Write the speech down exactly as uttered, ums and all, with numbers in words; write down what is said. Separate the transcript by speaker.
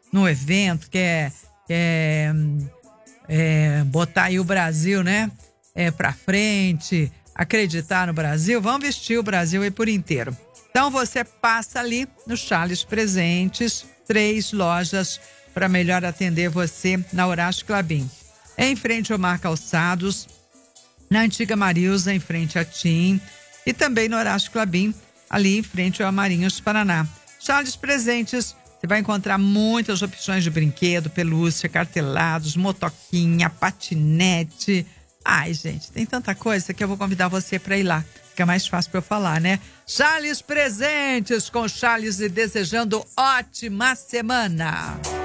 Speaker 1: no evento, quer, quer é, botar aí o Brasil, né? É, pra frente, acreditar no Brasil, vão vestir o Brasil aí por inteiro. Então você passa ali no Charles Presentes, três lojas para melhor atender você na Horácio Klabin. Em frente ao Mar Calçados, na Antiga Marilza, em frente a TIM, e também no Horácio Klabin, ali em frente ao Amarinhos Paraná. Charles Presentes, você vai encontrar muitas opções de brinquedo, pelúcia, cartelados, motoquinha, patinete. Ai, gente, tem tanta coisa que eu vou convidar você para ir lá. Fica mais fácil para eu falar, né? Charles Presentes, com Charles e desejando ótima semana.